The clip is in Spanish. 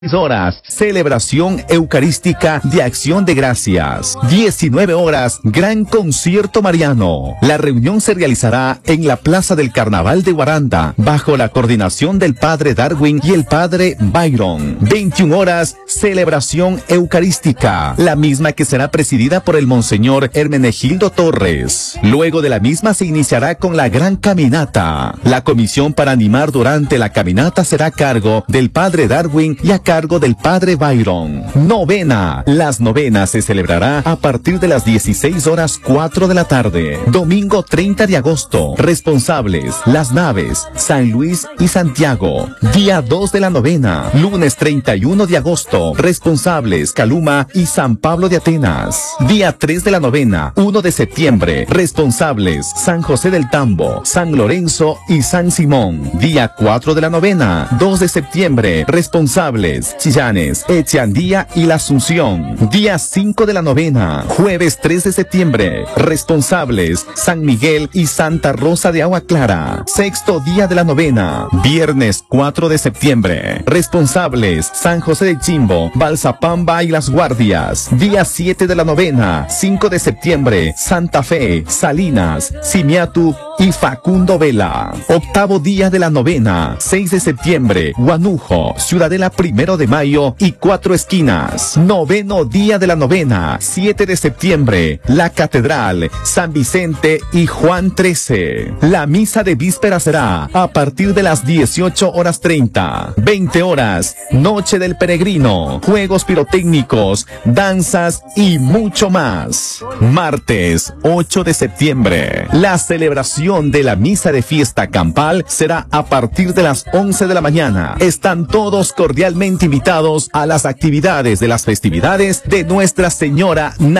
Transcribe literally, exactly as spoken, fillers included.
horas, celebración eucarística de Acción de Gracias. diecinueve horas, gran concierto mariano. La reunión se realizará en la Plaza del Carnaval de Guaranda, bajo la coordinación del Padre Darwin y el Padre Byron. veintiuna horas, celebración eucarística, la misma que será presidida por el Monseñor Hermenegildo Torres. Luego de la misma se iniciará con la gran caminata. La comisión para animar durante la caminata será a cargo del Padre Darwin y a cargo del Padre Byron. Novena. Las novenas se celebrará a partir de las dieciséis horas cuatro de la tarde. Domingo treinta de agosto. Responsables: Las Naves, San Luis y Santiago. Día dos de la novena. Lunes treinta y uno de agosto. Responsables: Caluma y San Pablo de Atenas. Día tres de la novena. uno de septiembre. Responsables: San José del Tambo, San Lorenzo y San Simón. Día cuatro de la novena. dos de septiembre. Responsables: Chillanes, Echeandía y La Asunción. Día cinco de la novena. Jueves tres de septiembre. Responsables: San Miguel y Santa Rosa de Agua Clara. Sexto día de la novena. Viernes cuatro de septiembre. Responsables: San José de Chimbo, Balsapamba y Las Guardias. Día siete de la novena. cinco de septiembre. Santa Fe, Salinas, Simiatu y Facundo Vela. Octavo día de la novena. seis de septiembre. Guanujo, Ciudadela Primero de Mayo y Cuatro Esquinas. Noveno día de la novena. siete de septiembre. La Catedral, San Vicente y Juan trece. La misa de víspera será a partir de las dieciocho horas treinta. veinte horas. Noche del Peregrino. Juegos pirotécnicos, danzas y mucho más. Martes ocho de septiembre. La celebración de la misa de fiesta campal será a partir de las once de la mañana. Están todos cordialmente invitados a las actividades de las festividades de Nuestra Señora